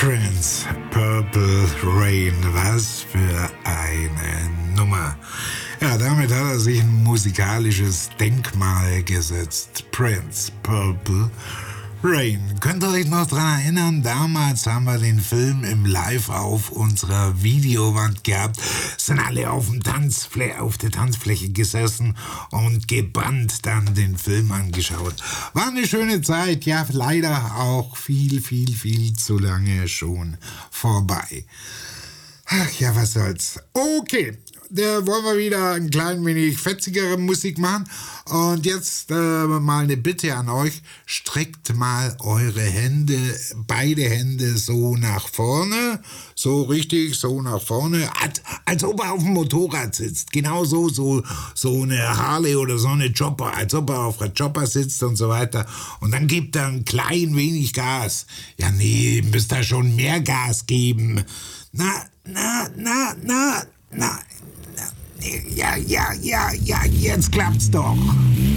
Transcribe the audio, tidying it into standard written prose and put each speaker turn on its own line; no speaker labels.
Prince, Purple Rain, was für eine Nummer. Ja, damit hat er sich ein musikalisches Denkmal gesetzt. Prince, Purple Rain. Könnt ihr euch noch dran erinnern? Damals haben wir den Film im Live auf unserer Videowand gehabt. Sind alle auf der Tanzfläche gesessen und gebannt dann den Film angeschaut. War eine schöne Zeit, ja, leider auch viel zu lange schon vorbei. Ach ja, was soll's. Okay, da wollen wir wieder ein klein wenig fetzigere Musik machen. Und jetzt mal eine Bitte an euch. Streckt mal eure Hände, beide Hände so nach vorne. So richtig, so nach vorne. Als ob er auf dem Motorrad sitzt. Genau so eine Harley oder so eine Chopper. Als ob er auf einer Chopper sitzt und so weiter. Und dann gibt er ein klein wenig Gas. Ja, nee, müsst ihr schon mehr Gas geben. Na. Ja, jetzt klappt's doch.